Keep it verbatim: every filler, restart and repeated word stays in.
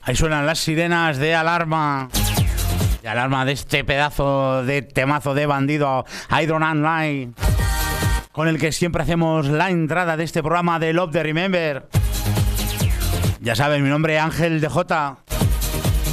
Ahí suenan las sirenas de alarma. De alarma de este pedazo de temazo de bandido Hydron Online, con el que siempre hacemos la entrada de este programa de Love the Remember. Ya sabes, mi nombre es Ángel D J.